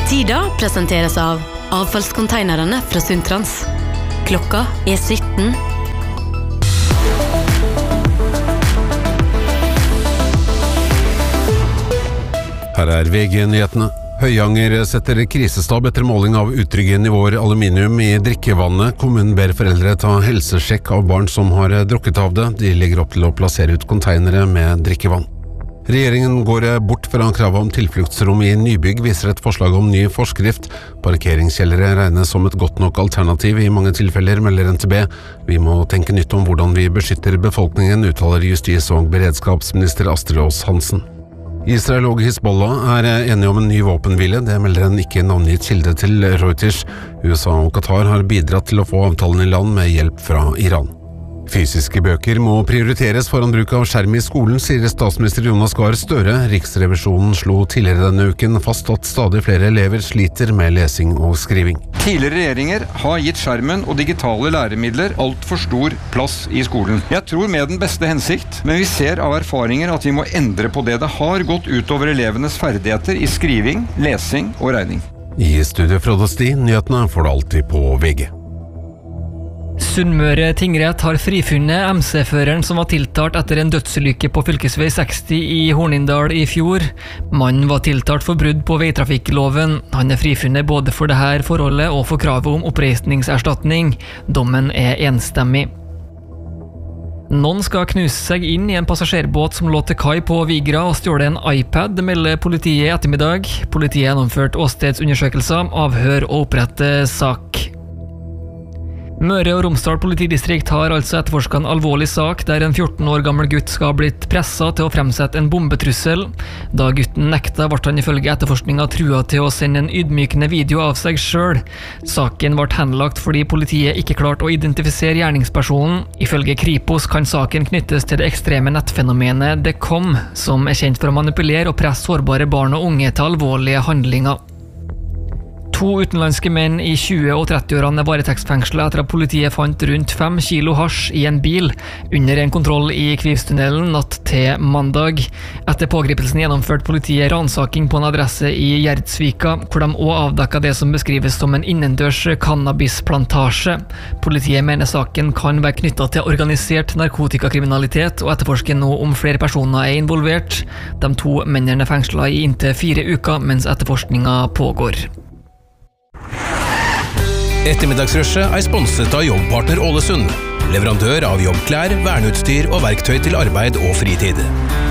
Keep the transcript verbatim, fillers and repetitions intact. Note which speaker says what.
Speaker 1: Tida presenteres av avfallskonteinerne fra Sundtrans. Klokka er sytten.
Speaker 2: Her er V G-nyhetene. Høyanger setter krisestab etter måling av utrygge nivåer aluminium i drikkevannet. Kommunen ber foreldre ta helsesjekk av barn som har drukket av det. De legger opp til å plassere ut konteinere med drikkevann. Regjeringen går bort fra kravet om tilfluktsrom i nybygg, viser et forslag om ny forskrift. Parkeringskjellere regnes som et godt nok alternativ i mange tilfeller, melder N T B. Vi må tenke nytt om hvordan vi beskytter befolkningen, uttaler justis- og beredskapsminister Astrid Aas Hansen. Israel og Hizbollah er enige om en ny våpenhvile, det melder en ikke navngitt kilde til Reuters. U S A og Qatar har bidratt til å få avtalen i land med hjelp fra Iran. Fysiske bøker må prioriteres foran bruk av skjerm i skolen, sier statsminister Jonas Gahr Støre. Riksrevisjonen slo tidligere denne uken fast at stadig flere elever sliter med lesing og skriving.
Speaker 3: Tidligere regjeringer har gitt skjermen og digitale læremidler alt for stor plass i skolen. Jeg tror med den beste hensikt, men vi ser av erfaringer at vi må endre på det. Det har gått utover elevenes ferdigheter i skriving, lesing og regning.
Speaker 2: I studio Frode Sti, nyhetene får du alltid på V G.
Speaker 4: Sunnmøre tingrett har frifunnet M C-føreren som var tiltalt etter en dødsulykke på fylkesvei seksti i Hornindal i fjor. Mannen var tiltalt for brudd på veitrafikkloven. Han er frifunnet både for dette forholdet og for kravet om oppreisningserstatning. Dommen er enstemmig. Noen skal knuse seg inn i en passasjerbåt som lå til kai på Vigra og stjåle en iPad, melder politiet i ettermiddag. Politiet har gjennomført åstedsundersøkelser, avhør og opprette sak. Møre og Romsdal politidistrikt har altså etterforsket en alvorlig sak der en fjorten år gammel gutt skal ha blitt presset til å fremsette en bombetrussel. Da gutten nekta, ble han ifølge etterforskningen trua til å sende en ydmykende video av seg selv. Saken ble henlagt fordi politiet ikke klarte å identifisere gjerningspersonen. Ifølge Kripos kan saken knyttes til det ekstreme nettfenomenet The Com, som er kjent for å manipulere og presse sårbare barn og unge til alvorlige handlinger. To utenlandske menn i tjue- og trettiårene er varetektsfengslet etter at politiet fant rundt fem kilo hasj i en bil under en kontroll i Kvivstunnelen natt til mandag. Etter pågripelsen gjennomførte politiet ransaking på en adresse i Gjerdsvika, hvor de også avdekket det som beskrives som en innendørs cannabisplantasje. Politiet mener saken kan være knyttet til organisert narkotikakriminalitet og etterforsker nå om flere personer er involvert. De to mennene er fengslet i inntil fire uker mens etterforskningen pågår.
Speaker 5: Ettermiddagsrushet er sponset av Jobbpartner Ålesund, leverandør av jobbklær, verneutstyr og verktøy til arbeid og fritid.